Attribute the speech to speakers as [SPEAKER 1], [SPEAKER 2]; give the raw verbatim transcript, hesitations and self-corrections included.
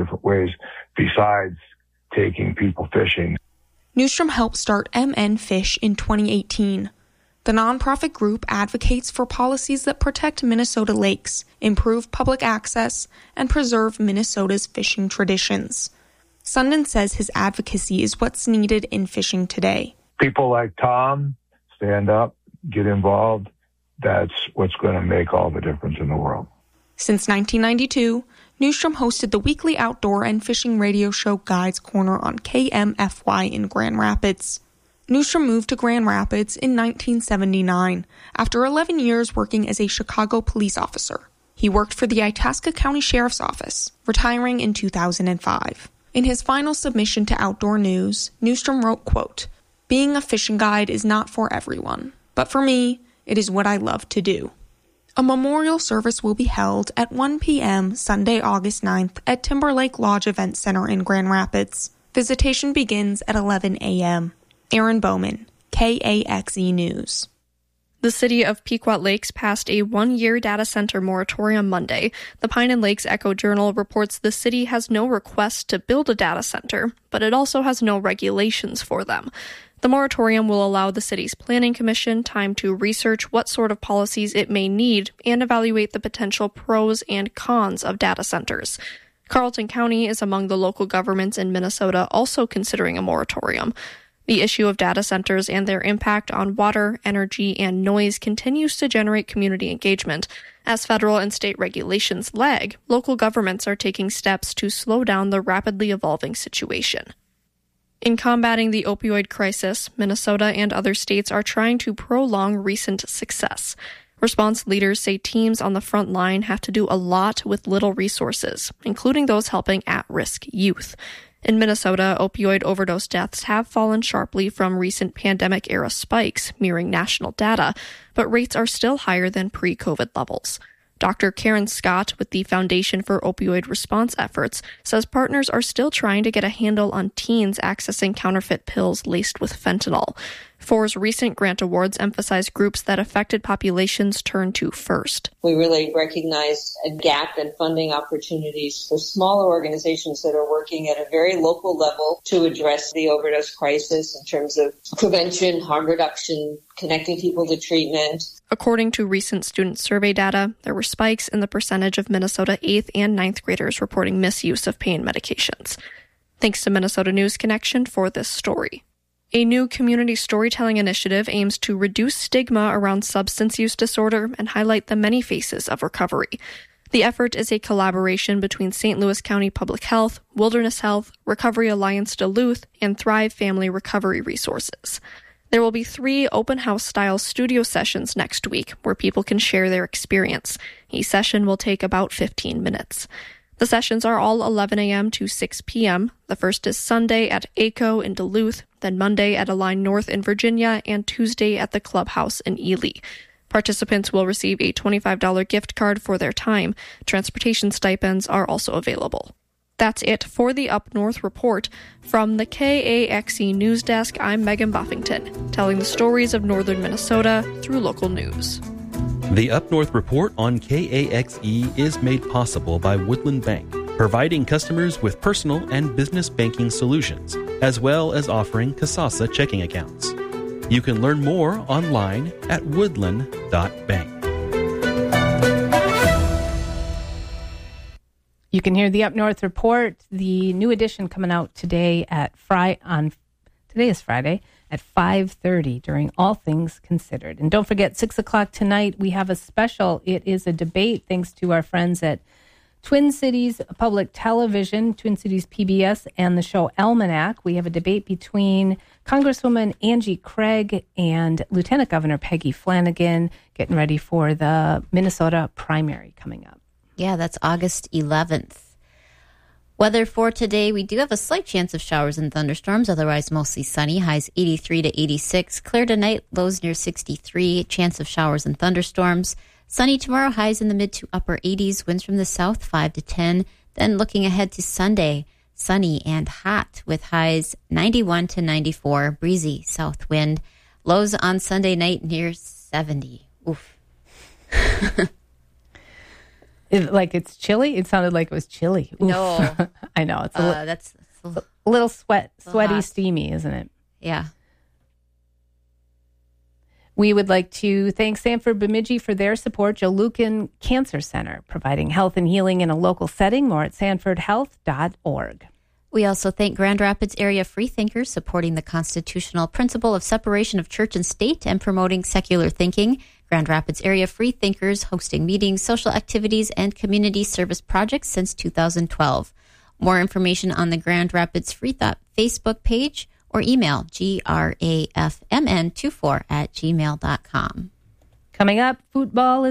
[SPEAKER 1] different ways besides taking people fishing.
[SPEAKER 2] Newstrom helped start M N Fish in twenty eighteen. The nonprofit group advocates for policies that protect Minnesota lakes, improve public access, and preserve Minnesota's fishing traditions. Sundin says his advocacy is what's needed in fishing today.
[SPEAKER 1] People like Tom stand up, get involved. That's what's going to make all the difference in the world.
[SPEAKER 2] Since nineteen ninety-two, Newstrom hosted the weekly outdoor and fishing radio show Guides Corner on K M F Y in Grand Rapids. Newstrom moved to Grand Rapids in nineteen seventy-nine after eleven years working as a Chicago police officer. He worked for the Itasca County Sheriff's Office, retiring in two thousand five. In his final submission to Outdoor News, Newstrom wrote, quote, "Being a fishing guide is not for everyone, but for me, it is what I love to do." A memorial service will be held at one p.m. Sunday, August ninth at Timberlake Lodge Event Center in Grand Rapids. Visitation begins at eleven a.m. Aaron Bowman, K A X E News.
[SPEAKER 3] The city of Pequot Lakes passed a one-year data center moratorium Monday. The Pine and Lakes Echo-Journal reports the city has no request to build a data center, but it also has no regulations for them. The moratorium will allow the city's planning commission time to research what sort of policies it may need and evaluate the potential pros and cons of data centers. Carleton County is among the local governments in Minnesota also considering a moratorium. The issue of data centers and their impact on water, energy, and noise continues to generate community engagement. As federal and state regulations lag, local governments are taking steps to slow down the rapidly evolving situation. In combating the opioid crisis, Minnesota and other states are trying to prolong recent success. Response leaders say teams on the front line have to do a lot with little resources, including those helping at-risk youth. In Minnesota, opioid overdose deaths have fallen sharply from recent pandemic-era spikes, mirroring national data, but rates are still higher than pre-COVID levels. Doctor Karen Scott with the Foundation for Opioid Response Efforts says partners are still trying to get a handle on teens accessing counterfeit pills laced with fentanyl. F O R's recent grant awards emphasize groups that affected populations turn to first.
[SPEAKER 4] We really recognize a gap in funding opportunities for smaller organizations that are working at a very local level to address the overdose crisis in terms of prevention, harm reduction, connecting people to treatment.
[SPEAKER 3] According to recent student survey data, there were spikes in the percentage of Minnesota eighth and ninth graders reporting misuse of pain medications. Thanks to Minnesota News Connection for this story. A new community storytelling initiative aims to reduce stigma around substance use disorder and highlight the many faces of recovery. The effort is a collaboration between Saint Louis County Public Health, Wilderness Health, Recovery Alliance Duluth, and Thrive Family Recovery Resources. There will be three open house-style studio sessions next week where people can share their experience. Each session will take about fifteen minutes. The sessions are all eleven a.m. to six p.m. The first is Sunday at A C O in Duluth, then Monday at Align North in Virginia, and Tuesday at the Clubhouse in Ely. Participants will receive a twenty-five dollars gift card for their time. Transportation stipends are also available. That's it for the Up North Report. From the K A X E News Desk, I'm Megan Buffington, telling the stories of northern Minnesota through local news.
[SPEAKER 5] The Up North Report on K A X E is made possible by Woodland Bank, providing customers with personal and business banking solutions, as well as offering Kasasa checking accounts. You can learn more online at woodland dot bank.
[SPEAKER 6] You can hear the Up North Report, the new edition coming out today at Fri- on today is Friday at five thirty during All Things Considered. And don't forget, six o'clock tonight, we have a special. It is a debate thanks to our friends at Twin Cities Public Television, Twin Cities P B S, and the show Almanac. We have a debate between Congresswoman Angie Craig and Lieutenant Governor Peggy Flanagan, getting ready for the Minnesota primary coming up.
[SPEAKER 7] Yeah, that's August eleventh. Weather for today, we do have a slight chance of showers and thunderstorms, otherwise mostly sunny, highs eighty-three to eighty-six. Clear tonight, lows near sixty-three, chance of showers and thunderstorms. Sunny tomorrow, highs in the mid to upper eighties, winds from the south five to ten. Then looking ahead to Sunday, sunny and hot with highs ninety-one to ninety-four, breezy south wind. Lows on Sunday night near seventy. Oof.
[SPEAKER 6] It, like it's chilly? It sounded like it was chilly. Oof.
[SPEAKER 7] No.
[SPEAKER 6] I know. It's a,
[SPEAKER 7] Uh,
[SPEAKER 6] li-
[SPEAKER 7] that's
[SPEAKER 6] a little sweat,
[SPEAKER 7] so
[SPEAKER 6] sweaty,
[SPEAKER 7] hot.
[SPEAKER 6] steamy, isn't it?
[SPEAKER 7] yeah.
[SPEAKER 6] We would like to thank Sanford Bemidji for their support. Joe Lucan Cancer Center, providing health and healing in a local setting. More at sanford health dot org.
[SPEAKER 7] We also thank Grand Rapids area freethinkers supporting the constitutional principle of separation of church and state and promoting secular thinking. Grand Rapids area freethinkers hosting meetings, social activities, and community service projects since two thousand twelve. More information on the Grand Rapids Free Thought Facebook page or email G R A F M N twenty-four at gmail dot com.
[SPEAKER 6] Coming up, football is